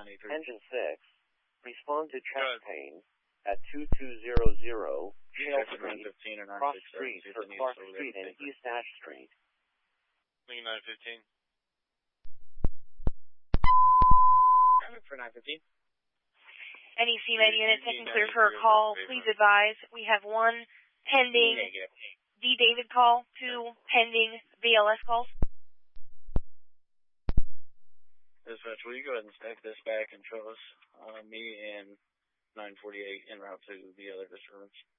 93. Engine 6, respond to chest pain at 2200 Shell Street, Cross Street for Clark Street and East Ash Street. Lincoln 915. Traffic for 915. NEC med unit taking clear for a call. Please advise we have 1 pending D. David call, 2 pending VLS calls. Dispatch, will you go ahead and stack this back and show us me and 948 en route to the other disturbance?